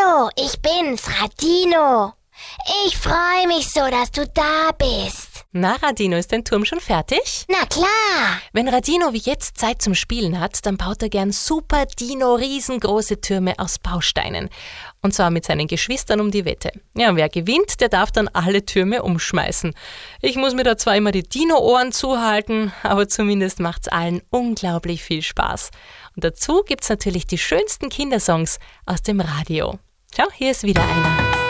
Hallo, ich bin's, Radino. Ich freue mich so, dass du da bist. Na, Radino, ist dein Turm schon fertig? Na klar. Wenn Radino wie jetzt Zeit zum Spielen hat, dann baut er gern super Dino riesengroße Türme aus Bausteinen. Und zwar mit seinen Geschwistern um die Wette. Ja, und wer gewinnt, der darf dann alle Türme umschmeißen. Ich muss mir da zwar immer die Dino-Ohren zuhalten, aber zumindest macht's allen unglaublich viel Spaß. Und dazu gibt's natürlich die schönsten Kindersongs aus dem Radio. Schau, hier ist wieder einer.